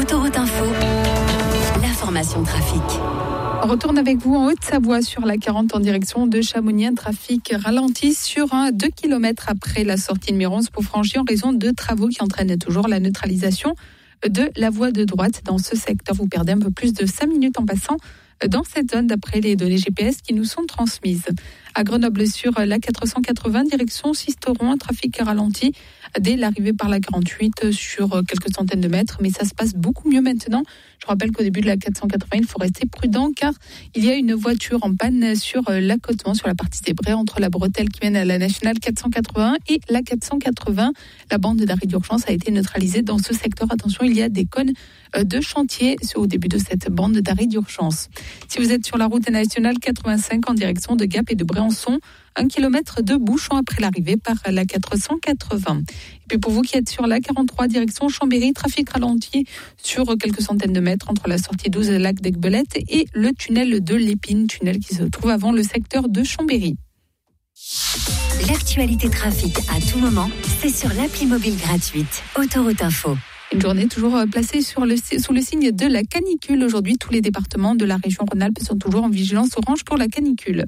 Autoroute Info, l'information trafic. On retourne avec vous en Haute-Savoie sur la 40 en direction de Chamonix. Un trafic ralenti sur 2 km après la sortie de Mironce pour franchir en raison de travaux qui entraînent toujours la neutralisation de la voie de droite dans ce secteur. Vous perdez un peu plus de 5 minutes en passant dans cette zone d'après les données GPS qui nous sont transmises. À Grenoble sur la 480 direction Sisteron, un trafic ralenti dès l'arrivée par la 48 sur quelques centaines de mètres, mais ça se passe beaucoup mieux maintenant. Je rappelle qu'au début de la 480, il faut rester prudent car il y a une voiture en panne sur l'accotement, sur la partie zébrée entre la bretelle qui mène à la nationale 481 et la 480. La bande d'arrêt d'urgence a été neutralisée dans ce secteur. Attention, il y a des cônes de chantier au début de cette bande d'arrêt d'urgence. Si vous êtes sur la route nationale 85 en direction de Gap et de Bréançon, 1 kilomètre de bouchon après l'arrivée par la 480. Et puis pour vous qui êtes sur la 43 direction Chambéry, trafic ralenti sur quelques centaines de mètres entre la sortie 12 lac d'Aiguebelette et le tunnel de l'Épine, tunnel qui se trouve avant le secteur de Chambéry. L'actualité trafic à tout moment, c'est sur l'appli mobile gratuite Autoroute Info. Une journée toujours placée sous le signe de la canicule. Aujourd'hui, tous les départements de la région Rhône-Alpes sont toujours en vigilance orange pour la canicule.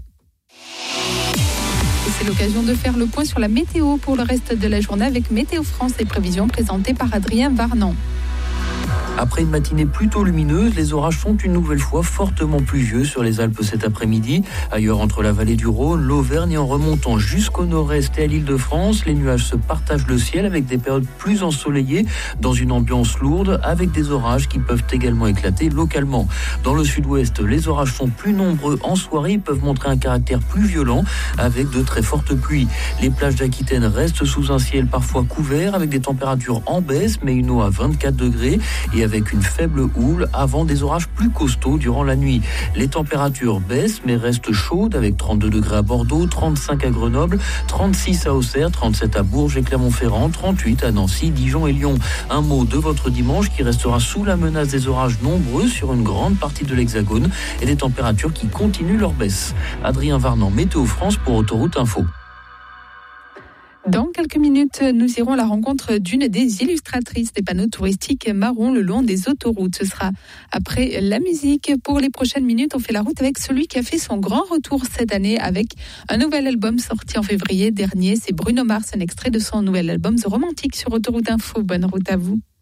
Et c'est l'occasion de faire le point sur la météo pour le reste de la journée avec Météo France et prévisions présentées par Adrien Varnan. Après une matinée plutôt lumineuse, les orages sont une nouvelle fois fortement pluvieux sur les Alpes cet après-midi. Ailleurs, entre la vallée du Rhône, l'Auvergne et en remontant jusqu'au nord-est et à l'Île-de-France, les nuages se partagent le ciel avec des périodes plus ensoleillées dans une ambiance lourde avec des orages qui peuvent également éclater localement. Dans le sud-ouest, les orages sont plus nombreux en soirée, ils peuvent montrer un caractère plus violent avec de très fortes pluies. Les plages d'Aquitaine restent sous un ciel parfois couvert avec des températures en baisse mais une eau à 24 degrés et avec une faible houle avant des orages plus costauds durant la nuit. Les températures baissent mais restent chaudes avec 32 degrés à Bordeaux, 35 à Grenoble, 36 à Auxerre, 37 à Bourges et Clermont-Ferrand, 38 à Nancy, Dijon et Lyon. Un mot de votre dimanche qui restera sous la menace des orages nombreux sur une grande partie de l'Hexagone et des températures qui continuent leur baisse. Adrien Varnan, Météo France pour Autoroute Info. Dans quelques minutes, nous irons à la rencontre d'une des illustratrices des panneaux touristiques marrons le long des autoroutes. Ce sera après la musique. Pour les prochaines minutes, on fait la route avec celui qui a fait son grand retour cette année avec un nouvel album sorti en février dernier. C'est Bruno Mars, un extrait de son nouvel album The Romantic sur Autoroute Info. Bonne route à vous.